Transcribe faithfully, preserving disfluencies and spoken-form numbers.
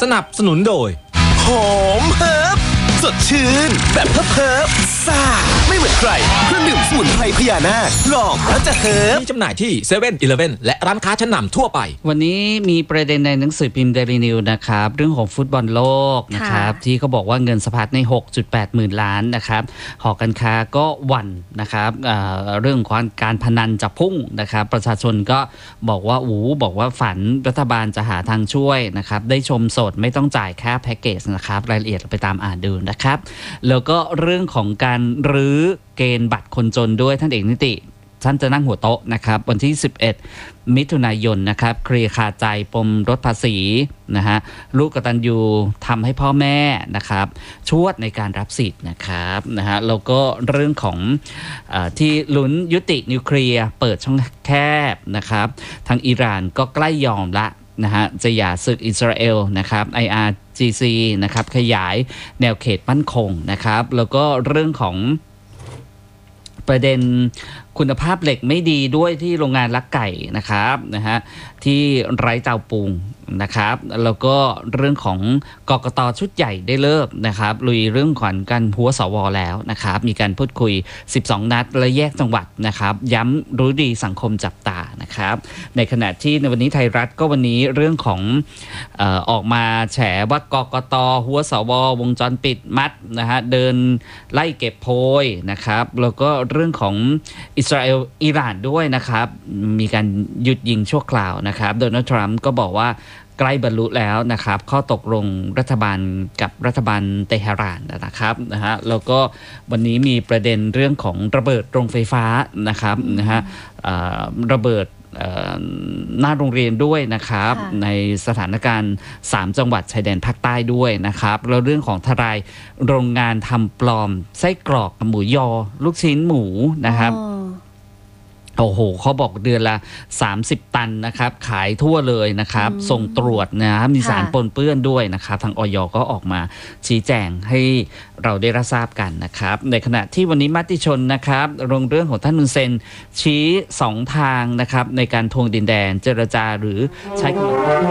สนับสนุนโดยหอมเฮิร์บสดชื่นแบบเฮิร์บเฮิร์บซ่าไม่เหมือนใครเครื่องดื่มสมุนไพรพญานาคลองแล้วจะเฮิร์บมีจำหน่ายที่เซเว่นอีเลฟเว่นและร้านค้าชั้นนำทั่วไปวันนี้มีประเด็นในหนังสือพิมพ์เดลินิวนะครับเรื่องของฟุตบอลโลกนะครับที่เขาบอกว่าเงินสะพัดใน หกจุดแปด หมื่นล้านนะครับหอการค้าก็หวั่นนะครับ เอ่อ เรื่องของการพนันจะพุ่งนะครับประชาชนก็บอกว่าอู๋บอกว่าฝันรัฐบาลจะหาทางช่วยนะครับได้ชมสดไม่ต้องจ่ายค่าแพ็กเกจนะครับรายละเอียดไปตามอ่านดูนะครับแล้วก็เรื่องของการรื้อเกณฑ์บัตรคนจนด้วยท่านเอกนิติท่านจะนั่งหัวโต๊ะนะครับวันที่สิบเอ็ดมิถุนายนนะครับเคลียร์คาใจปมลดภาษีนะฮะลูกกตัญญูทำให้พ่อแม่นะครับชวดในการรับสิทธิ์นะครับนะฮะแล้วก็เรื่องของเอ่อที่ลุ้นยุตินิวเคลียร์เปิดช่องแคบนะครับทางอิหร่านก็ใกล้ยอมละนะฮะจะหย่าศึกอิสราเอลนะครับ ไอ อาร์ จี ซี นะครับขยายแนวเขตมั่นคงนะครับแล้วก็เรื่องของประเด็นคุณภาพเหล็กไม่ดีด้วยที่โรงงานลักไก่นะครับนะฮะที่ไร้เตาปูงนะครับแล้วก็เรื่องของกกต.ชุดใหญ่ได้เลิกนะครับลุยเรื่องของการหัวสวแล้วนะครับมีการพูดคุยสิบสองนัดและแยกจังหวัดนะครับย้ำรู้ดีสังคมจับตานะครับในขณะที่ในวันนี้ไทยรัฐก็วันนี้เรื่องของเอ่อออกมาแฉว่ากกต.หัวสววงจรปิดมัดนะฮะเดินไล่เก็บโพยนะครับแล้วก็เรื่องของอิสราเอลอิหร่านด้วยนะครับมีการหยุดยิงชั่วคราวนะครับโดนัลด์ทรัมป์ก็บอกว่าใกล้บรรลุแล้วนะครับข้อตกลงรัฐบาลกับรัฐบาลเตหะรานนะครับนะฮะแล้วก็วันนี้มีประเด็นเรื่องของระเบิดโรงไฟฟ้านะครับนะฮะระเบิดหน้าโรงเรียนด้วยนะครับในสถานการณ์สามจังหวัดชายแดนภาคใต้ด้วยนะครับแล้วเรื่องของทลายโรงงานทำปลอมไส้กรอกหมูยอลูกชิ้นหมูนะครับโอ้โหเขาบอกเดือนละสามสิบตันนะครับขายทั่วเลยนะครับส่งตรวจนะมีสารปนเปื้อนด้วยนะครับทางอย.ก็ออกมาชี้แจงให้เราได้รับทราบกันนะครับในขณะที่วันนี้มติชนนะครับลงเรื่องของท่านมุนเซนชี้สองทางนะครับในการทวงดินแดนเจรจาหรือใช้กำลัง